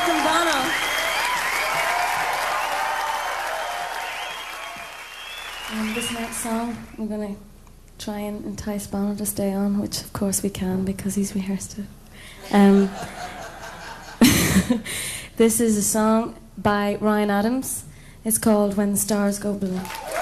welcome Bono. This next song, we're going to try and entice Bono to stay on, which of course we can because he's rehearsed it. This is a song by Ryan Adams. It's called When the Stars Go Blue.